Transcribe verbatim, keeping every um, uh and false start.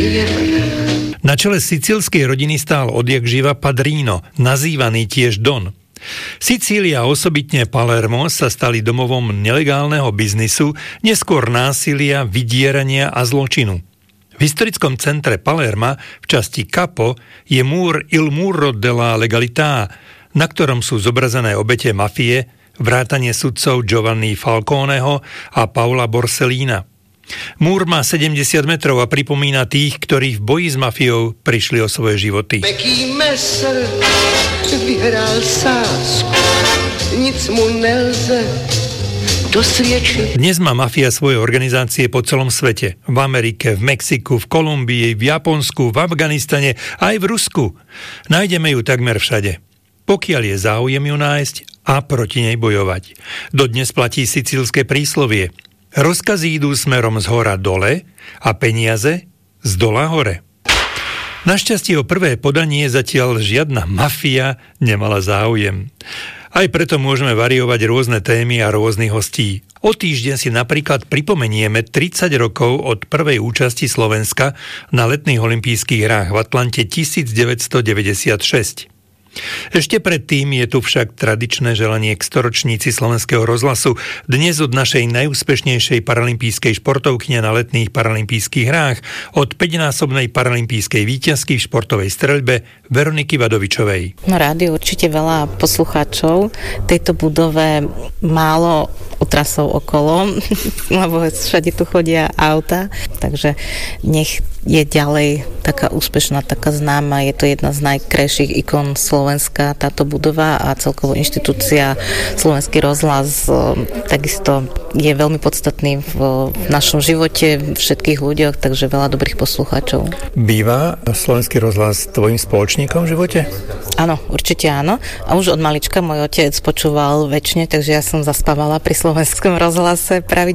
Na čele sicílskej rodiny stál odjakživa Padrino, nazývaný tiež Don. Sicília, osobitne Palermo, sa stali domovom nelegálneho biznisu, neskôr násilia, vydierania a zločinu. V historickom centre Palerma v časti Capo je múr Il Muro della Legalità, na ktorom sú zobrazené obete mafie, vrátanie sudcov Giovanni Falconeho a Paola Borsellina. Múr má sedemdesiat metrov a pripomína tých, ktorí v boji s mafiou prišli o svoje životy. Peký Messer vyhral sázku, nic mu nelze dosviedčiť. Dnes má mafia svoje organizácie po celom svete. V Amerike, v Mexiku, v Kolumbii, v Japonsku, v Afganistane aj v Rusku. Nájdeme ju takmer všade. Pokiaľ je záujem ju nájsť a proti nej bojovať. Dodnes platí sicílske príslovie. Rozkazy idú smerom z hora dole a peniaze z dola hore. Našťastie o prvé podanie zatiaľ žiadna mafia nemala záujem. Aj preto môžeme variovať rôzne témy a rôznych hostí. O týždeň si napríklad pripomenieme tridsať rokov od prvej účasti Slovenska na letných olympijských hrách v Atlante devätnásťstodeväťdesiatšesť. Ešte predtým je tu však tradičné želanie k storočníci Slovenského rozhlasu. Dnes od našej najúspešnejšej paralympijskej športovkyne na letných paralympijských hrách, od päťnásobnej paralympijskej víťazky v športovej streľbe Veroniky Vadovičovej. No rádio určite veľa poslucháčov. Tejto budove málo otrasov okolo, lebo všade tu chodia auta, takže nech je ďalej taká úspešná, taká známa. Je to jedna z najkrajších ikon Slovenska, táto budova, a celkovo inštitúcia Slovenský rozhlas takisto je veľmi podstatný v našom živote, všetkých ľuďoch, takže veľa dobrých poslucháčov. Býva Slovenský rozhlas tvojim spoločníkom v živote? Áno, určite áno. A už od malička môj otec počúval večne, takže ja som zaspávala pri Slovenskom rozhlase pravidelne.